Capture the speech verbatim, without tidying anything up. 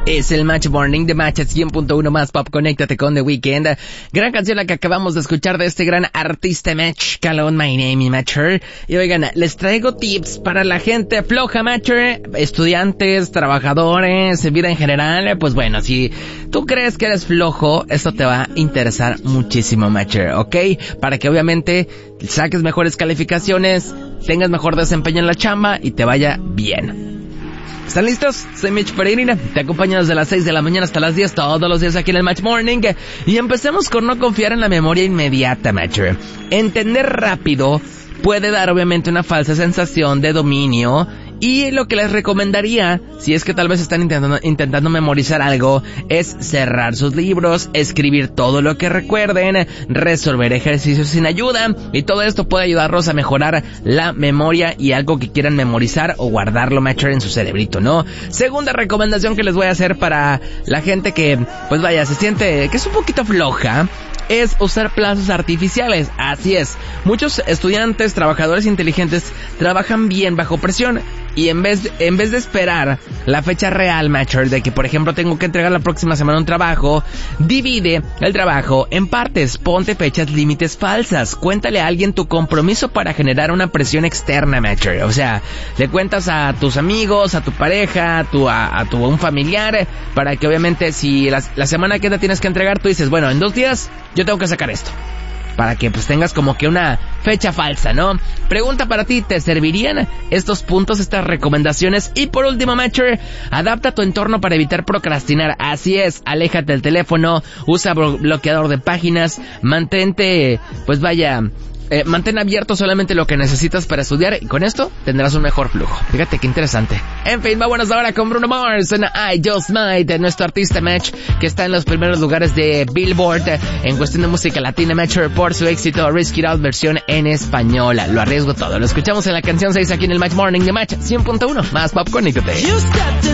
Es el Match Morning de Match cien punto uno más Pop. Conéctate con The Weeknd. Gran canción la que acabamos de escuchar de este gran artista Match, Calon My Name Matcher. Y oigan, les traigo tips para la gente floja, Matcher, estudiantes, trabajadores, vida en general. Pues bueno, si tú crees que eres flojo, esto te va a interesar muchísimo, Matcher, ¿ok? Para que obviamente saques mejores calificaciones, tengas mejor desempeño en la chamba y te vaya bien. ¿Están listos? Soy Mitch Peregrina, te acompaño desde las seis de la mañana hasta las diez todos los días aquí en el Match Morning. Y empecemos con no confiar en la memoria inmediata, Matcher. Entender rápido puede dar obviamente una falsa sensación de dominio. Y lo que les recomendaría, si es que tal vez están intentando, intentando memorizar algo, es cerrar sus libros, escribir todo lo que recuerden, resolver ejercicios sin ayuda, y todo esto puede ayudarlos a mejorar la memoria y algo que quieran memorizar o guardarlo, Matcher, en su cerebrito, ¿no? Segunda recomendación que les voy a hacer para la gente que, pues vaya, se siente que es un poquito floja, es usar plazos artificiales. Así es, muchos estudiantes, trabajadores inteligentes trabajan bien bajo presión y en vez de, en vez de esperar la fecha real, Matcher, de que por ejemplo tengo que entregar la próxima semana un trabajo, divide el trabajo en partes, ponte fechas límites falsas, cuéntale a alguien tu compromiso para generar una presión externa, Matcher. O sea, le cuentas a tus amigos, a tu pareja, a tu, a, a tu un familiar, para que obviamente si la, la semana que te tienes que entregar, tú dices, bueno, en dos días yo tengo que sacar esto, para que pues tengas como que una fecha falsa, ¿no? Pregunta para ti, ¿te servirían estos puntos, estas recomendaciones? Y por último, Matcher, adapta tu entorno para evitar procrastinar. Así es, aléjate del teléfono, usa bloqueador de páginas, mantente, pues vaya... Eh, mantén abierto solamente lo que necesitas para estudiar y con esto tendrás un mejor flujo. Fíjate qué interesante. En fin, vámonos ahora con Bruno Mars en I Just Might, de nuestro artista Match, que está en los primeros lugares de Billboard en cuestión de música latina, Matcher, por su éxito Risk It Out versión en española. Lo arriesgo todo. Lo escuchamos en la canción seis aquí en el Match Morning de Match cien punto uno más Pop. Conéctate.